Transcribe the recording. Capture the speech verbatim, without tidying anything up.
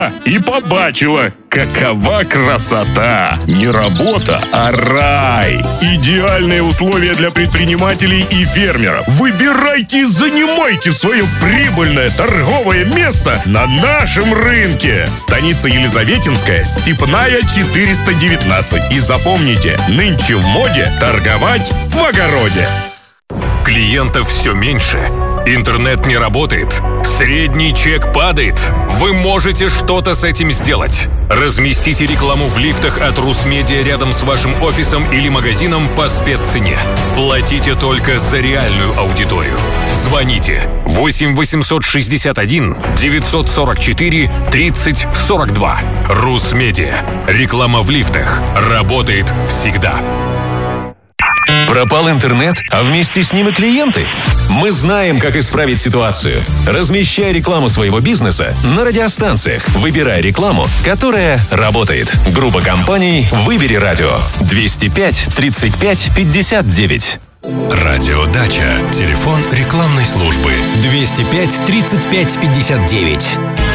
и побачила, какова красота! Не работа, а рай! Идеальные условия для предпринимателей и фермеров. Выбирайте и занимайте свое прибыльное торговое место на нашем рынке. Станица Елизаветинская, Степная, четыреста девятнадцать. И запомните, нынче в моде торговать в огороде. Клиентов все меньше. Интернет не работает. Средний чек падает. Вы можете что-то с этим сделать. Разместите рекламу в лифтах от Русмедиа рядом с вашим офисом или магазином по спеццене. Платите только за реальную аудиторию. Звоните восемь восемьсот шестьдесят один девятьсот сорок четыре тридцать сорок два. Русмедиа. Реклама в лифтах работает всегда. Пропал интернет, а вместе с ним и клиенты? Мы знаем, как исправить ситуацию. Размещай рекламу своего бизнеса на радиостанциях. Выбирай рекламу, которая работает. Группа компаний «Выбери радио». двести пять тридцать пять пятьдесят девять. Радиодача. Телефон рекламной службы. двести пять тридцать пять пятьдесят девять.